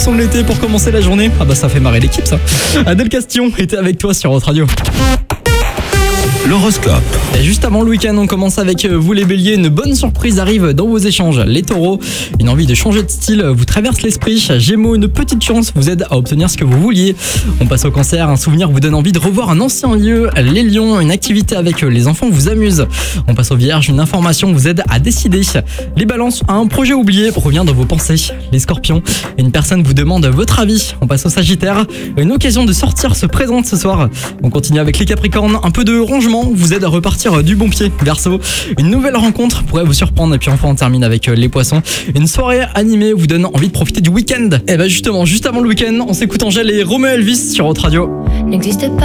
son de l'été pour commencer la journée. Ah bah ça fait marrer l'équipe ça. Adèle Castillon était avec toi sur Haute Radio. L'horoscope. Et juste avant le week-end, on commence avec vous les béliers. Une bonne surprise arrive dans vos échanges. Les taureaux, une envie de changer de style vous traverse l'esprit. Gémeaux, une petite chance vous aide à obtenir ce que vous vouliez. On passe au cancer, un souvenir vous donne envie de revoir un ancien lieu. Les lions, une activité avec les enfants vous amuse. On passe aux vierges, une information vous aide à décider. Les balances, un projet oublié revient dans vos pensées. Les scorpions, une personne vous demande votre avis. On passe au sagittaire, une occasion de sortir se présente ce soir. On continue avec les capricornes, un peu de rangement vous aide à repartir du bon pied. Verseau, une nouvelle rencontre pourrait vous surprendre. Et puis enfin on termine avec les poissons, une soirée animée vous donne envie de profiter du week-end. Et bah justement, juste avant le week-end, on s'écoute Angèle et Romeo Elvis sur Haute Radio. N'existe pas.